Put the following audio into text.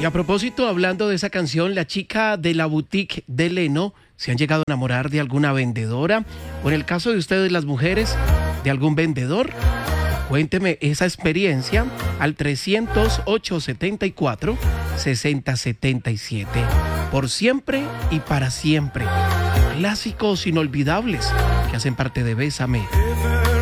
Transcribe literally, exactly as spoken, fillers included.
Y a propósito, hablando de esa canción, la chica de la boutique de Leno, ¿se han llegado a enamorar de alguna vendedora? O en el caso de ustedes, las mujeres, ¿de algún vendedor? Cuénteme esa experiencia al trescientos ocho setenta y cuatro sesenta setenta y siete. Por siempre y para siempre. Clásicos inolvidables que hacen parte de Bésame.